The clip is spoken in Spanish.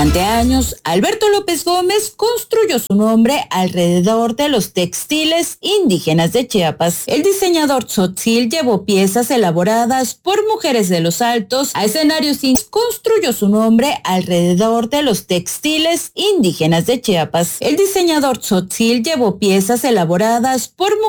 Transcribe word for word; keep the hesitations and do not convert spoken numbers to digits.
Durante años, Alberto López Gómez construyó su nombre alrededor de los textiles indígenas de Chiapas. El diseñador Tzotzil llevó piezas elaboradas por mujeres de los Altos a escenarios indígenas. Construyó su nombre alrededor de los textiles indígenas de Chiapas. El diseñador Tzotzil llevó piezas elaboradas por mujeres